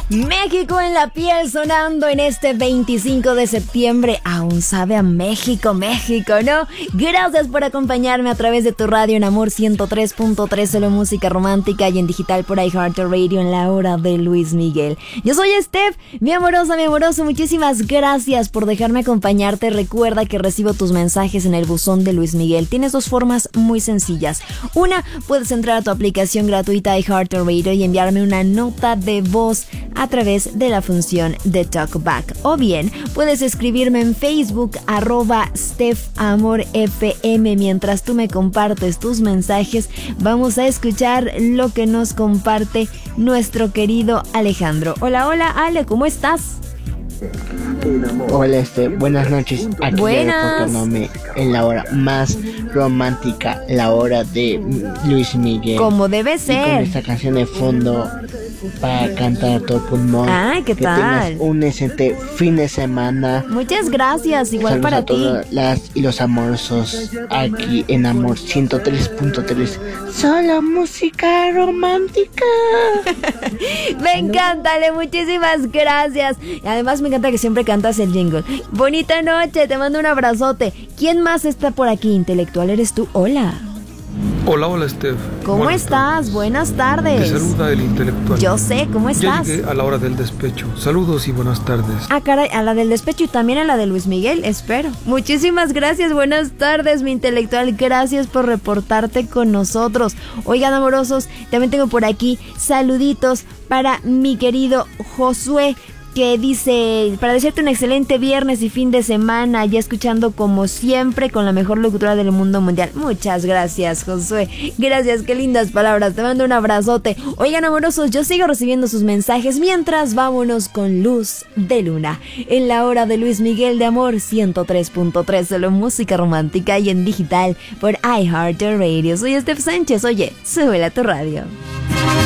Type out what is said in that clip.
México en la piel sonando en este 25 de septiembre. Aún sabe a México, México, ¿no? Gracias por acompañarme a través de tu radio en Amor 103.3, solo música romántica, y en digital por iHeartRadio en la hora de Luis Miguel. Yo soy Steph, mi amorosa, mi amoroso. Muchísimas gracias por dejarme acompañarte. Recuerda que recibo tus mensajes en el buzón de Luis Miguel. Tienes dos formas muy sencillas. Una, puedes entrar a tu aplicación gratuita iHeartRadio y enviarme una nota de voz a través de la función de TalkBack. O bien, puedes escribirme en Facebook, @StephAmorFM. Mientras tú me compartes tus mensajes, vamos a escuchar lo que nos comparte nuestro querido Alejandro. Hola, hola, Ale, ¿cómo estás? Hola, buenas noches. Aquí reportándome en la hora más romántica, la hora de Luis Miguel. Como debe ser. Y con esta canción de fondo para cantar a todo pulmón. Ay, ¿qué tal? Que tengas un excelente fin de semana. Muchas gracias, igual Saludos para a ti. Todas las y los amorosos aquí en Amor 103.3. Solo música romántica. Me encanta, Ale, muchísimas gracias. Y además me encanta que siempre cantas el jingle. Bonita noche, te mando un abrazote. ¿Quién más está por aquí? Intelectual eres tú. Hola. Hola, Steph. ¿Cómo estás? Buenas tardes. Te saluda el intelectual. Yo sé, ¿cómo estás? Ya llegué a la hora del despecho. Saludos y buenas tardes. Ah, caray, a la del despecho y también a la de Luis Miguel, espero. Muchísimas gracias, buenas tardes, mi intelectual. Gracias por reportarte con nosotros. Oigan, amorosos, también tengo por aquí saluditos para mi querido Josué, que dice, para desearte un excelente viernes y fin de semana, ya escuchando como siempre con la mejor locutora del mundo mundial. Muchas gracias, Josué. Gracias, qué lindas palabras. Te mando un abrazote. Oigan, amorosos, yo sigo recibiendo sus mensajes mientras vámonos con Luz de Luna en la hora de Luis Miguel de Amor 103.3, solo música romántica y en digital por iHeartRadio. Soy Steph Sánchez. Oye, súbela a tu radio.